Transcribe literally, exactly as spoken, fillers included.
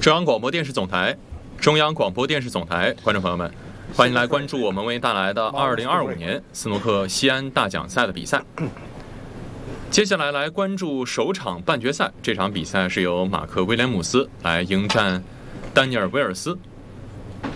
中央广播电视总台，中央广播电视总台，观众朋友们，欢迎来关注我们为您带来的二零二五年斯诺克西安大奖赛的比赛。接下来来关注首场半决赛，这场比赛是由马克·威廉姆斯来迎战丹尼尔·威尔斯。